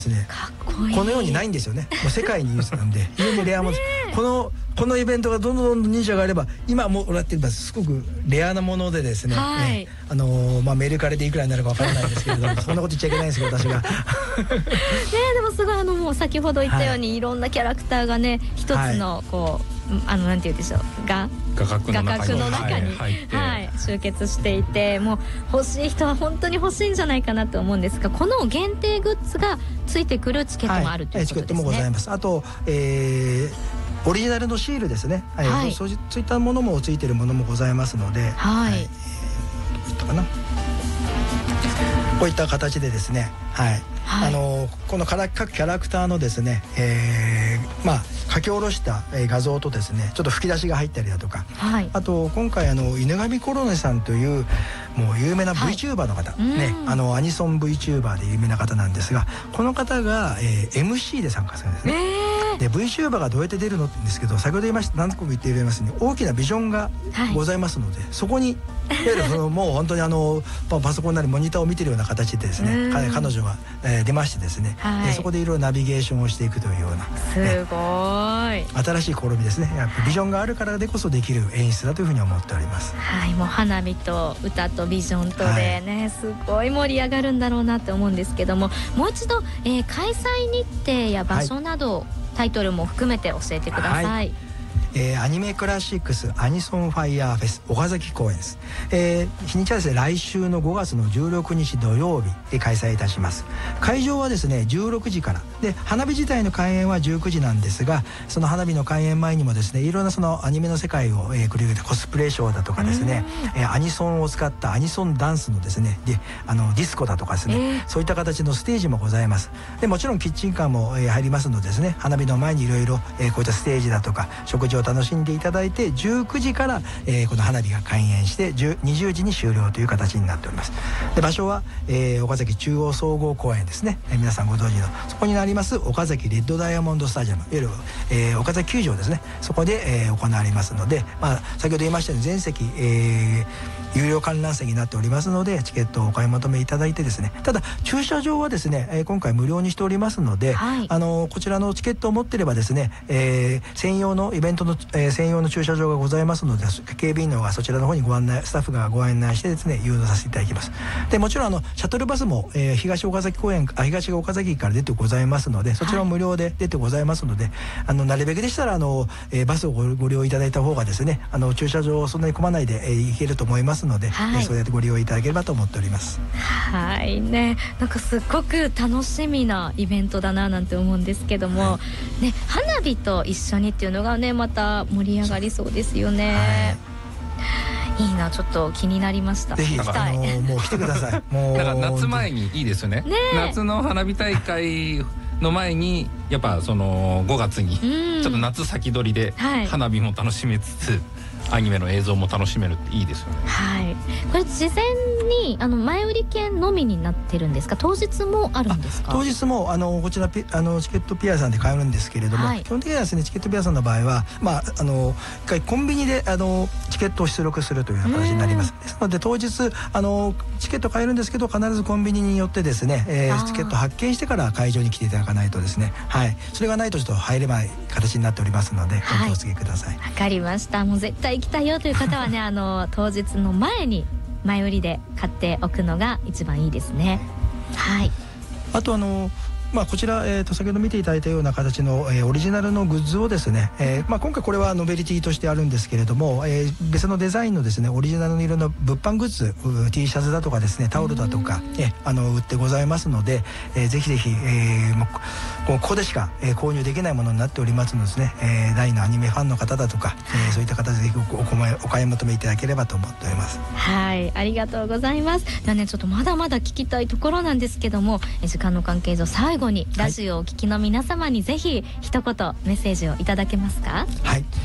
ね、 かっこいい。 このようにないんですよね。もう世界に唯一なんで非常にレアものです。このイベントがどんどん忍者があれば今もらっているのはすごくレアなものでですね、 はい、 メルカリでいくらになるかわからないですけれどもそんなこと言っちゃいけないんですけど私がでもすごいもう先ほど言ったように、いろんなキャラクターがね一つのこう、なんて言うんでしょう画角の中に、集結していて、もう欲しい人は本当に欲しいんじゃないかなと思うんですが、この限定グッズがついてくるチケットもあるということですね。チケットもございます。 あと、オリジナルのシールですね、そういったものもついているものもございますので、どういったかな、こういった形でですね、この各キャラクターのですね、書き下ろした画像とですねちょっと吹き出しが入ったりだとか、あと今回犬神コロネさんというもう有名な VTuber の方、アニソン VTuber で有名な方なんですが、この方が、MC で参加するんですね。で VTuber がどうやって出るのって言うんですけど、先ほど言いました何個も言っていますように大きなビジョンがございますので、そこにいわゆるもう本当にパソコンなりモニターを見てるような形でですね、彼女が、出ましてですね、そこでいろいろナビゲーションをしていくというような、 すごい新しい試みですね。やっぱビジョンがあるからでこそできる演出だというふうに思っております。 もう花火と歌とビジョンとでね、すごい盛り上がるんだろうなって思うんですけども、もう一度、開催日程や場所など、タイトルも含めて教えてください。 アニメクラシックスアニソンファイヤーフェス岡崎公演です。日にちはですね来週の5月の16日土曜日開催いたします。会場はですね16時からで、花火自体の開演は19時なんですが、その花火の開演前にもですねいろんなそのアニメの世界を繰り広げたコスプレショーだとかですね、アニソンを使ったアニソンダンスのですねディスコだとかですね、そういった形のステージもございます。でもちろんキッチンカーも入りますのでですね、花火の前にいろいろこういったステージだとか食事を楽しんでいただいて、19時から、この花火が開演して20時に終了という形になっております。で場所は、岡崎中央総合公園ですね、皆さんご存知のそこになります岡崎レッドダイヤモンドスタジアム、いわゆる、岡崎球場ですね、そこで、行われますので、先ほど言いましたように全席、有料観覧席になっておりますので、チケットをお買い求めいただいてですね、ただ駐車場はですね、今回無料にしておりますので、こちらのチケットを持っていればですね、専用のイベントの、専用の駐車場がございますので、警備員の方がそちらの方にスタッフがご案内してですね誘導させていただきます。でもちろんシャトルバスも、東岡崎から出てございますので、そちらも無料で出てございますので、なるべくでしたらバスをご利用いただいた方がですね、駐車場をそんなに混まないで、行けると思いますので、そうやってご利用いただければと思っております。 なんかすっごく楽しみなイベントだななんて思うんですけども、花火と一緒にっていうのがねまた盛り上がりそうですよね。いいな、ちょっと気になりました。 ぜひもう来てください。もうだから夏前にいいですよね。夏の花火大会の前にやっぱその5月にちょっと夏先取りで花火も楽しめつつ、アニメの映像も楽しめるっていいですよね。 これ事前に前売り券のみになってるんですか？当日もあるんですか？ 当日もこちらチケットピアさんで買えるんですけれども、基本的にはですねチケットピアさんの場合は一回コンビニでチケットを出力するというような形になります。ですので当日チケット買えるんですけど、必ずコンビニによってですね、チケット発券してから会場に来ていただかないとですね、それがないとちょっと入れない形になっておりますので、お気をつけください。 わかりました。もう絶対行きたいよという方はね当日の前に前売りで買っておくのが一番いいですね。 あとこちら、先ほど見ていただいたような形の、オリジナルのグッズをですね、今回これはノベリティとしてあるんですけれども、別のデザインのですねオリジナルの色の物販グッズ、T シャツだとかですねタオルだとか、売ってございますので、ぜひぜひ、ここでしか、購入できないものになっておりますのでですね、大のアニメファンの方だとか、そういった方でぜひお買い求めいただければと思っております。 ありがとうございます。ではねちょっとまだまだ聞きたいところなんですけども、時間の関係上最後にラジオをお聞きの皆様にぜひ一言メッセージをいただけますか？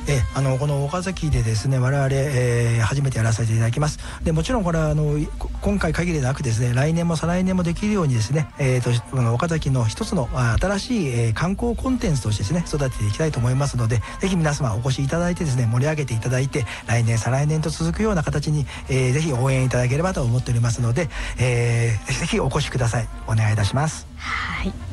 この岡崎でですね、我々、初めてやらせていただきます。でもちろんこれは今回限りでなくですね、来年も再来年もできるようにですね、この岡崎の一つの新しい、観光コンテンツとしてですね、育てていきたいと思いますので、ぜひ皆様お越しいただいてですね、盛り上げていただいて、来年再来年と続くような形に、ぜひ応援いただければと思っておりますので、ぜひお越しください。お願いいたします。 はい。